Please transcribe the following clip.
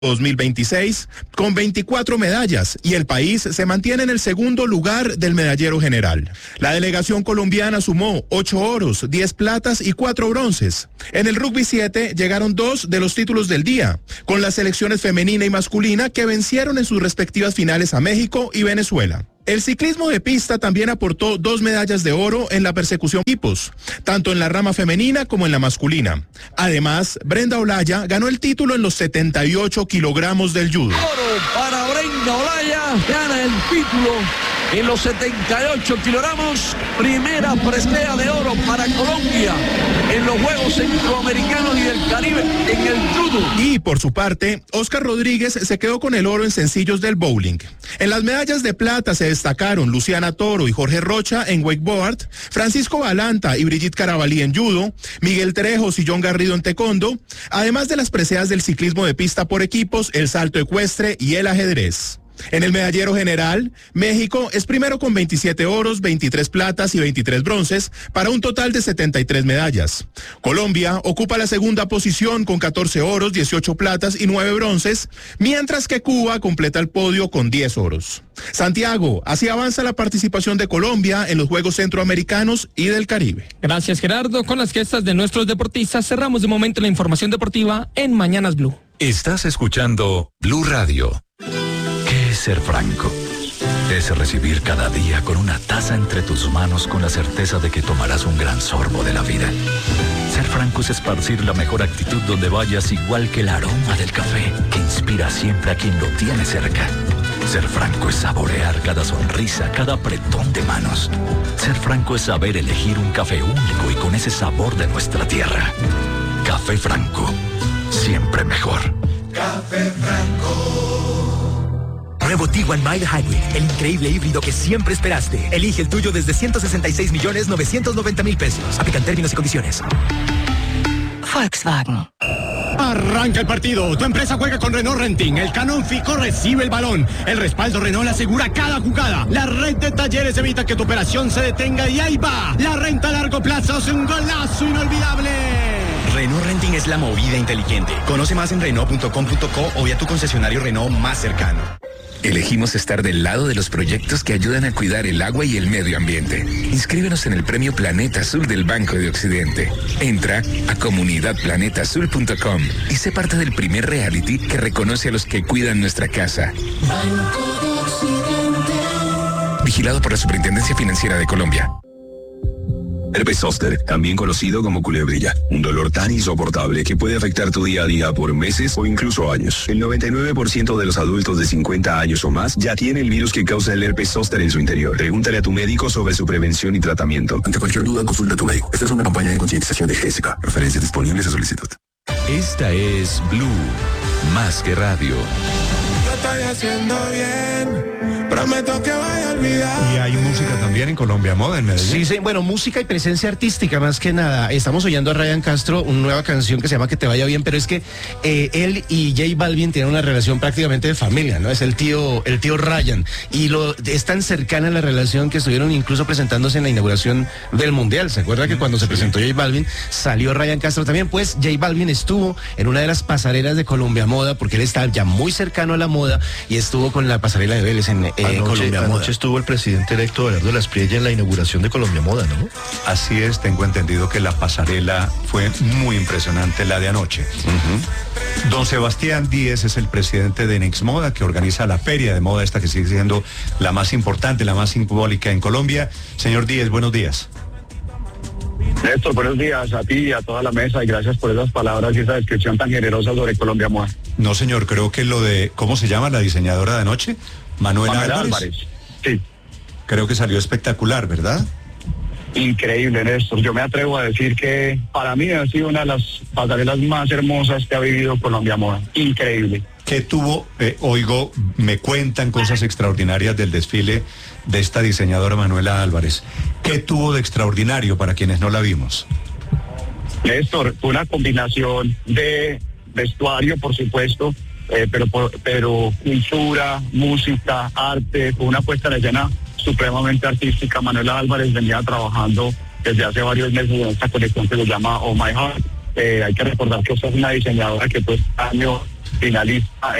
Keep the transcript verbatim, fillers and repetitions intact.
dos mil veintiséis con veinticuatro medallas y el país se mantiene en el segundo lugar del medallero general. La delegación colombiana sumó ocho oros, diez platas y cuatro bronces. En el rugby siete llegaron dos de los títulos del día, con las selecciones femenina y masculina que vencieron en sus respectivas finales a México y Venezuela. El ciclismo de pista también aportó dos medallas de oro en la persecución de equipos, tanto en la rama femenina como en la masculina. Además, Brenda Olaya ganó el título en los setenta y ocho kilogramos del judo. Oro para Brenda Olaya, gana el título en los setenta y ocho kilogramos, primera presea de oro para Colombia en los Juegos Centroamericanos y del Caribe en el judo. Y por su parte, Oscar Rodríguez se quedó con el oro en sencillos del bowling. En las medallas de plata se destacaron Luciana Toro y Jorge Rocha en wakeboard, Francisco Balanta y Brigitte Carabalí en judo, Miguel Trejos y John Garrido en taekwondo, además de las preseas del ciclismo de pista por equipos, el salto ecuestre y el ajedrez. En el medallero general, México es primero con veintisiete oros, veintitrés platas y veintitrés bronces, para un total de setenta y tres medallas. Colombia ocupa la segunda posición con catorce oros, dieciocho platas y nueve bronces, mientras que Cuba completa el podio con diez oros. Santiago, así avanza la participación de Colombia en los Juegos Centroamericanos y del Caribe. Gracias, Gerardo. Con las gestas de nuestros deportistas cerramos de momento la información deportiva en Mañanas Blue. Estás escuchando Blue Radio. ¿Qué es ser franco? Es recibir cada día con una taza entre tus manos con la certeza de que tomarás un gran sorbo de la vida. Ser franco es esparcir la mejor actitud donde vayas, igual que el aroma del café que inspira siempre a quien lo tiene cerca. Ser franco es saborear cada sonrisa, cada apretón de manos. Ser franco es saber elegir un café único y con ese sabor de nuestra tierra. Café Franco, siempre mejor. Café Franco. Nuevo Tiguan Mild Hybrid, el increíble híbrido que siempre esperaste. Elige el tuyo desde ciento sesenta y seis millones novecientos noventa mil pesos. Aplican términos y condiciones. Volkswagen. Arranca el partido. Tu empresa juega con Renault Renting. El Canon Fico recibe el balón. El respaldo Renault asegura cada jugada. La red de talleres evita que tu operación se detenga y ahí va. La renta a largo plazo es un golazo inolvidable. Renault Renting es la movida inteligente. Conoce más en Renault punto com punto co o vía tu concesionario Renault más cercano. Elegimos estar del lado de los proyectos que ayudan a cuidar el agua y el medio ambiente. Inscríbenos en el premio Planeta Azul del Banco de Occidente. Entra a comunidad planeta azul punto com y sé parte del primer reality que reconoce a los que cuidan nuestra casa. Banco de Occidente. Vigilado por la Superintendencia Financiera de Colombia. Herpes zóster, también conocido como culebrilla, un dolor tan insoportable que puede afectar tu día a día por meses o incluso años. El noventa y nueve por ciento de los adultos de cincuenta años o más ya tiene el virus que causa el herpes zóster en su interior. Pregúntale a tu médico sobre su prevención y tratamiento. Ante cualquier duda, consulta a tu médico. Esta es una campaña de concientización de Jessica. Referencias disponibles a solicitud. Esta es Blue, más que radio. Lo estoy haciendo bien, prometo que voy a olvidar. Y hay música también en Colombia Moda, en Medellín. Sí, sí, bueno, música y presencia artística más que nada. Estamos oyendo a Ryan Castro, una nueva canción que se llama Que te vaya bien, pero es que eh, él y J Balvin tienen una relación prácticamente de familia, ¿no? Es el tío, el tío Ryan. Y lo es tan cercana la relación que estuvieron incluso presentándose en la inauguración del Mundial. ¿Se acuerda que cuando se presentó J Balvin salió Ryan Castro también? Pues J Balvin estuvo en una de las pasarelas de Colombia Moda, porque él está ya muy cercano a la moda y estuvo con la pasarela de Vélez en eh, anoche, Colombia anoche Moda. estuvo el presidente electo Eduardo Laspriella en la inauguración de Colombia Moda, ¿no? Así es, tengo entendido que la pasarela fue muy impresionante, la de anoche. Uh-huh. Don Sebastián Díez es el presidente de Next Moda, que organiza la feria de moda esta que sigue siendo la más importante, la más simbólica en Colombia. Señor Díez, buenos días. Néstor, buenos días a ti y a toda la mesa y gracias por esas palabras y esa descripción tan generosa sobre Colombia Moda. No, señor, creo que lo de, ¿cómo se llama la diseñadora de anoche? Manuela, Manuela Álvarez. Álvarez. Sí. Creo que salió espectacular, ¿verdad? Increíble, Néstor. Yo me atrevo a decir que para mí ha sido una de las pasarelas más hermosas que ha vivido Colombia Moda. Increíble. ¿Qué tuvo? Eh, oigo, me cuentan cosas extraordinarias del desfile de esta diseñadora Manuela Álvarez. ¿Qué tuvo de extraordinario para quienes no la vimos? Néstor, fue una combinación de vestuario, por supuesto, eh, pero, pero cultura, música, arte, fue una puesta en escena supremamente artística. Manuela Álvarez venía trabajando desde hace varios meses en esta colección que se llama Oh My Heart Eh, hay que recordar que usted es una diseñadora que pues año finalista